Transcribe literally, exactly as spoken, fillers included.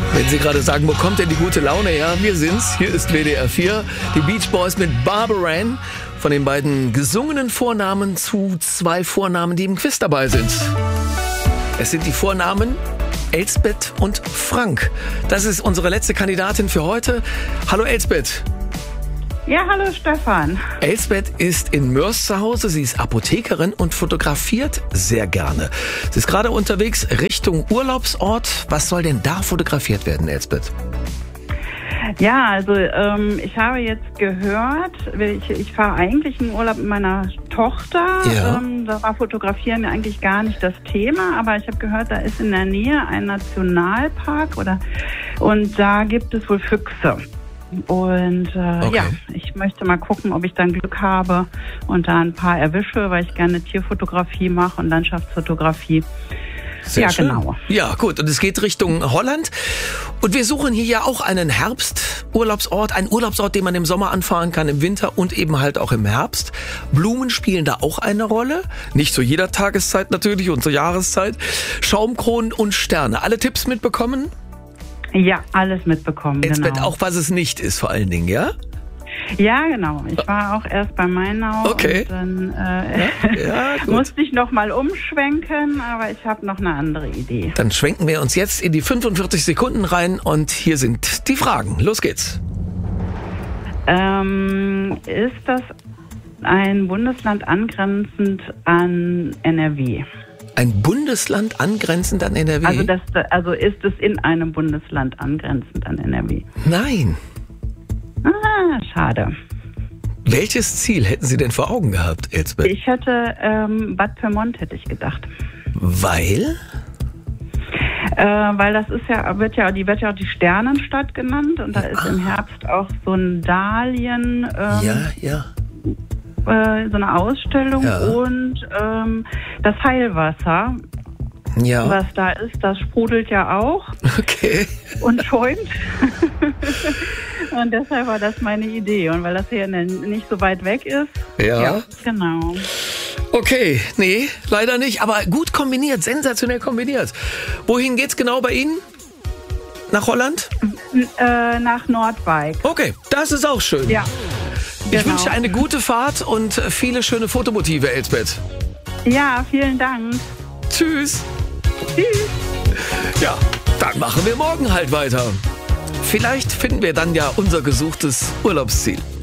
Wenn Sie gerade sagen, wo kommt denn die gute Laune her? Wir sind's. Hier ist W D R vier. Die Beach Boys mit Barbara Ann. Von den beiden gesungenen Vornamen zu zwei Vornamen, die im Quiz dabei sind. Es sind die Vornamen Elsbeth und Frank. Das ist unsere letzte Kandidatin für heute. Hallo Elsbeth. Ja, hallo Stefan. Elsbeth ist in Mörs zu Hause. Sie ist Apothekerin und fotografiert sehr gerne. Sie ist gerade unterwegs Richtung Urlaubsort. Was soll denn da fotografiert werden, Elsbeth? Ja, also ähm, ich habe jetzt gehört, ich, ich fahre eigentlich in Urlaub mit meiner Tochter. Ja. Ähm, da war Fotografieren eigentlich gar nicht das Thema, aber ich habe gehört, da ist in der Nähe ein Nationalpark oder und da gibt es wohl Füchse. Und äh, okay. ja, ich möchte mal gucken, ob ich dann Glück habe und da ein paar erwische, weil ich gerne Tierfotografie mache und Landschaftsfotografie. Sehr ja, schön. genau. Ja, gut. Und es geht Richtung Holland. Und wir suchen hier ja auch einen Herbsturlaubsort, einen Urlaubsort, den man im Sommer anfahren kann, im Winter und eben halt auch im Herbst. Blumen spielen da auch eine Rolle. Nicht zu jeder Tageszeit natürlich und zur Jahreszeit. Schaumkronen und Sterne. Alle Tipps mitbekommen? Ja, alles mitbekommen. Elsbeth, genau. auch was es nicht ist vor allen Dingen, ja? Ja, genau. Ich war auch erst bei Mainau Okay. und dann äh, Ja, gut. musste ich noch mal umschwenken, aber ich habe noch eine andere Idee. Dann schwenken wir uns jetzt in die fünfundvierzig Sekunden rein und hier sind die Fragen. Los geht's. Ähm, ist das ein Bundesland angrenzend an N R W? Ein Bundesland angrenzend an N R W? Also, das, also ist es in einem Bundesland angrenzend an N R W? Nein. Ah, schade. Welches Ziel hätten Sie denn vor Augen gehabt, Elsbeth? Ich hätte ähm, Bad Pyrmont, hätte ich gedacht. Weil? Äh, weil das ist ja, wird ja, die wird ja auch die Sternenstadt genannt und da ist im Herbst auch so ein Dahlien, ähm, Ja, ja. äh, so eine Ausstellung Ja. und ähm, das Heilwasser, Ja. was da ist, das sprudelt ja auch Okay. und schäumt. Und deshalb war das meine Idee. Und weil das hier nicht so weit weg ist. Ja. Genau. Okay, nee, leider nicht. Aber gut kombiniert, sensationell kombiniert. Wohin geht's genau bei Ihnen? Nach Holland? N äh, nach Nordwijk. Okay, das ist auch schön. Ja. Ich genau. wünsche eine gute Fahrt und viele schöne Fotomotive, Elsbeth. Ja, vielen Dank. Tschüss. Tschüss. Ja, dann machen wir morgen halt weiter. Vielleicht finden wir dann ja unser gesuchtes Urlaubsziel.